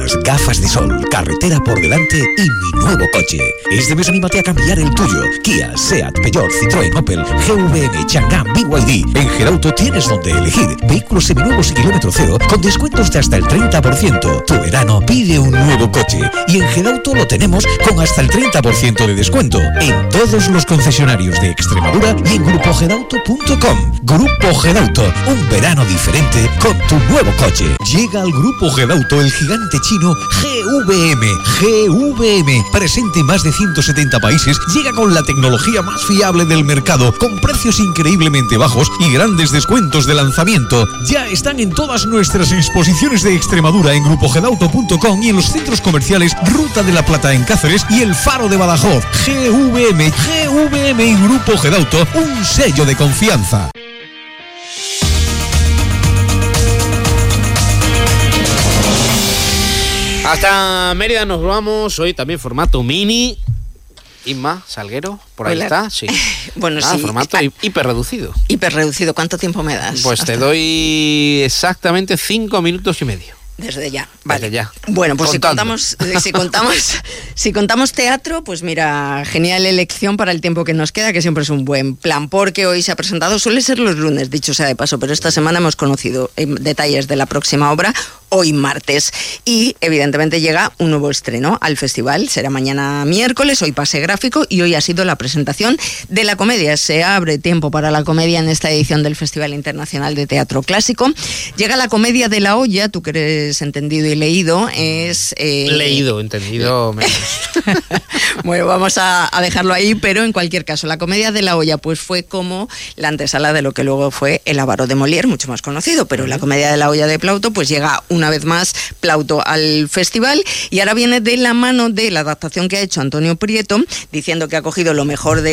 Gafas de sol, carretera por delante y mi nuevo coche. Este mes anímate a cambiar el tuyo. Kia, Seat, Peugeot, Citroën, Opel, GVM, Chang'an, BYD. En Gerauto tienes donde elegir. Vehículos seminuevos y kilómetro cero con descuentos de hasta el 30%. Tu verano pide un nuevo coche y en Gerauto lo tenemos con hasta el 30% de descuento en todos los concesionarios de Extremadura y en grupogerauto.com. Grupo Gerauto, un verano diferente con tu nuevo coche. Llega al Grupo Gerauto el gigante chino GVM. GVM, presente en más de 170 países, llega con la tecnología más fiable del mercado, con precios increíblemente bajos y grandes descuentos de lanzamiento. Ya están en todas nuestras exposiciones de Extremadura en grupogedauto.com y en los centros comerciales Ruta de la Plata en Cáceres y El Faro de Badajoz. GVM y Grupo Gedauto, un sello de confianza. Hasta Mérida nos vamos, hoy también formato mini. Inma Salguero, por ahí. Hola. Está, sí. Bueno, sí. Formato hiperreducido. Hiperreducido, ¿cuánto tiempo me das? Pues te doy exactamente 5 minutos y medio. Desde ya, vale. Desde ya. Bueno, pues si contamos teatro, pues mira, genial elección para el tiempo que nos queda, que siempre es un buen plan, porque hoy se ha presentado, suele ser los lunes, dicho sea de paso, pero esta semana hemos conocido detalles de la próxima obra, hoy martes, y evidentemente llega un nuevo estreno al festival, será mañana miércoles, hoy pase gráfico y hoy ha sido la presentación de la comedia. Se abre tiempo para la comedia en esta edición del Festival Internacional de Teatro Clásico. Llega la comedia de La Olla, tú que eres entendido y leído, es... entendido menos. Bueno, vamos a dejarlo ahí, pero en cualquier caso, la comedia de La Olla pues fue como la antesala de lo que luego fue El avaro de Molière, mucho más conocido, pero la comedia de La Olla de Plauto pues llega una vez más Plauto al festival y ahora viene de la mano de la adaptación que ha hecho Antonio Prieto, diciendo que ha cogido lo mejor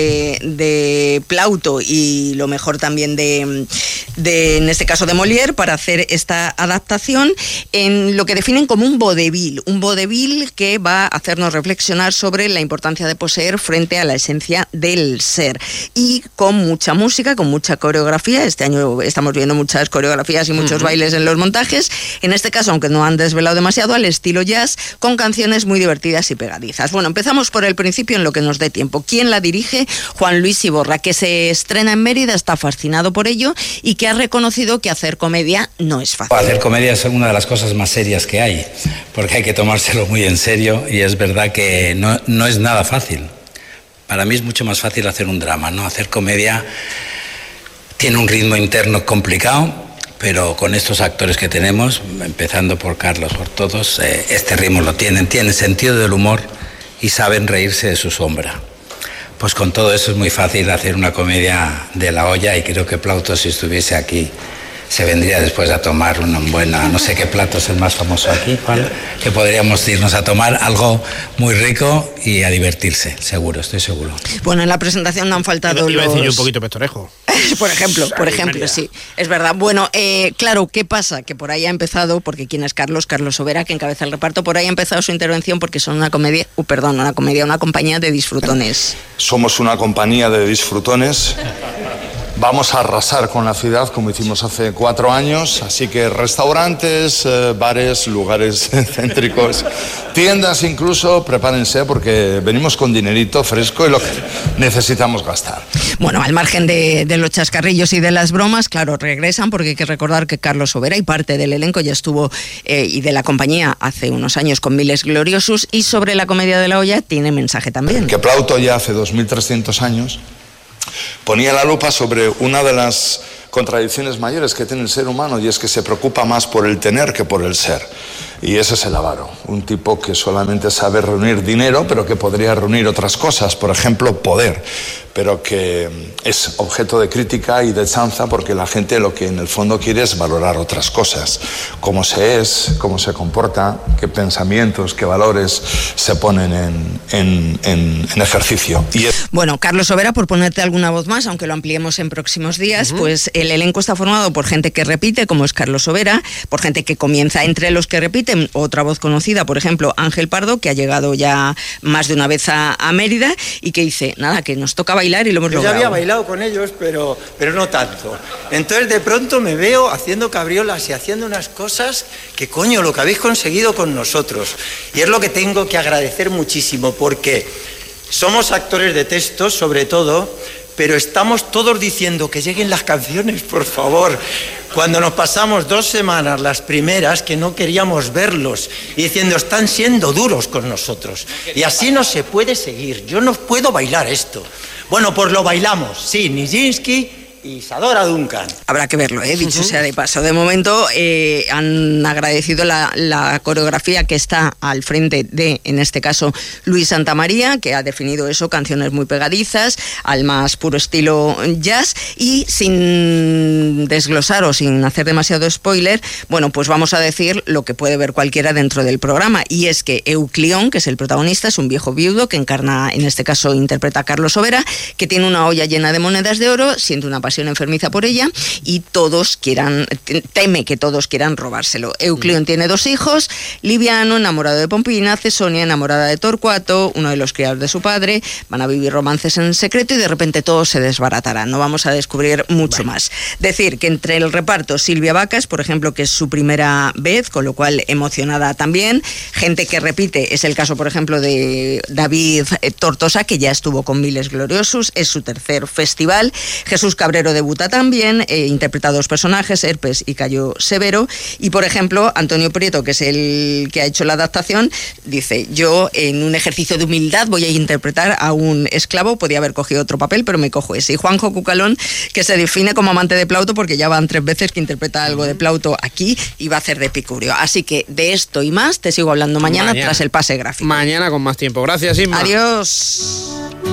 de Plauto y lo mejor también de en este caso de Molière para hacer esta adaptación en lo que definen como un vodevil que va a hacernos reflexionar sobre la importancia de poseer frente a la esencia del ser, y con mucha música, con mucha coreografía. Este año estamos viendo muchas coreografías y muchos bailes en los montajes, en este caso, aunque no han desvelado demasiado, al estilo jazz, con canciones muy divertidas y pegadizas. Bueno, empezamos por el principio en lo que nos dé tiempo. ¿Quién la dirige? Juan Luis Iborra, que se estrena en Mérida, está fascinado por ello y que ha reconocido que hacer comedia no es fácil. Hacer comedia es una de las cosas más serias que hay, porque hay que tomárselo muy en serio y es verdad que no es nada fácil. Para mí es mucho más fácil hacer un drama, ¿no? Hacer comedia tiene un ritmo interno complicado, pero con estos actores que tenemos, empezando por Carlos, por todos, este ritmo lo tienen sentido del humor y saben reírse de su sombra. Pues con todo eso es muy fácil hacer una comedia de La Olla, y creo que Plauto, si estuviese aquí, se vendría después a tomar una buena, no sé qué plato es el más famoso aquí, Juan, que podríamos irnos a tomar algo muy rico y a divertirse, seguro, estoy seguro. Bueno, en la presentación no han faltado iba a decir yo un poquito Pestorejo. Por ejemplo, sí, es verdad. Bueno, claro, ¿qué pasa? Que por ahí ha empezado, porque ¿quién es Carlos? Carlos Sobera, que encabeza el reparto, por ahí ha empezado su intervención porque son una compañía de disfrutones. Somos una compañía de disfrutones. Vamos a arrasar con la ciudad como hicimos hace 4 años, así que restaurantes, bares, lugares céntricos, tiendas incluso, prepárense porque venimos con dinerito fresco y lo que necesitamos gastar. Bueno, al margen de los chascarrillos y de las bromas, claro, regresan porque hay que recordar que Carlos Sobera y parte del elenco ya estuvo y de la compañía hace unos años con Miles Gloriosus, y sobre la comedia de La Olla tiene mensaje también. Que Plauto ya hace 2300 años ponía la lupa sobre una de las contradicciones mayores que tiene el ser humano, y es que se preocupa más por el tener que por el ser. Y ese es el avaro, un tipo que solamente sabe reunir dinero, pero que podría reunir otras cosas, por ejemplo, poder, pero que es objeto de crítica y de chanza porque la gente lo que en el fondo quiere es valorar otras cosas, cómo se es, cómo se comporta, qué pensamientos, qué valores se ponen en ejercicio. Bueno, Carlos Sobera, por ponerte alguna voz más, aunque lo ampliemos en próximos días, pues el elenco está formado por gente que repite, como es Carlos Sobera, por gente que comienza entre los que repiten, otra voz conocida, por ejemplo, Ángel Pardo, que ha llegado ya más de una vez a Mérida y que dice, nada, que nos toca bailar bailar y lo hemos logrado. Yo ya había bailado con ellos, pero no tanto. Entonces de pronto me veo haciendo cabriolas y haciendo unas cosas que coño, lo que habéis conseguido con nosotros. Y es lo que tengo que agradecer muchísimo, porque somos actores de texto, sobre todo, pero estamos todos diciendo que lleguen las canciones, por favor. Cuando nos pasamos 2 semanas, las primeras, que no queríamos verlos, y diciendo, están siendo duros con nosotros. Y así no se puede seguir. Yo no puedo bailar esto. Bueno, pues lo bailamos, sí, Nijinsky y Isadora Duncan. Habrá que verlo, dicho sea de paso. De momento han agradecido la coreografía que está al frente de, en este caso, Luis Santamaría, que ha definido eso, canciones muy pegadizas, al más puro estilo jazz, y sin desglosar o sin hacer demasiado spoiler, bueno, pues vamos a decir lo que puede ver cualquiera dentro del programa, y es que Euclión, que es el protagonista, es un viejo viudo que encarna, en este caso interpreta a Carlos Sobera, que tiene una olla llena de monedas de oro, siente una pasión enfermiza por ella y teme que todos quieran robárselo. Euclión tiene 2 hijos, Liviano, enamorado de Pompina, Cesonia, enamorada de Torcuato, uno de los criados de su padre, van a vivir romances en secreto y de repente todo se desbaratará. No vamos a descubrir mucho más. Decir que entre el reparto, Silvia Vacas, por ejemplo, que es su primera vez, con lo cual emocionada también, gente que repite, es el caso, por ejemplo, de David Tortosa, que ya estuvo con Miles Gloriosus, es su tercer festival. Jesús Cabrero debuta también, interpreta 2 personajes, Herpes y Cayo Severo, y por ejemplo Antonio Prieto, que es el que ha hecho la adaptación, dice, yo en un ejercicio de humildad voy a interpretar a un esclavo, podía haber cogido otro papel, pero me cojo ese. Y Juanjo Cucalón, que se define como amante de Plauto, porque ya van 3 veces que interpreta algo de Plauto aquí y va a hacer de Epicurio. Así que de esto y más te sigo hablando mañana tras el pase gráfico. Mañana con más tiempo. Gracias, Inma. Adiós.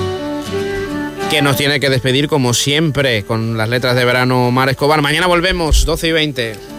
Que nos tiene que despedir como siempre con las letras de verano Mar Escobar. Mañana volvemos, 12:20.